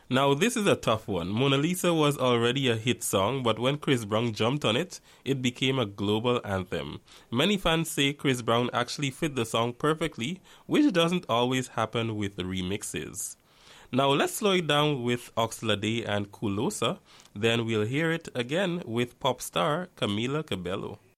Now, this is a tough one. Mona Lisa was already a hit song, but when Chris Brown jumped on it, it became a global anthem. Many fans say Chris Brown actually fit the song perfectly, which doesn't always happen with remixes. Now, let's slow it down with Oxlade and Kulosa, then we'll hear it again with pop star Camila Cabello.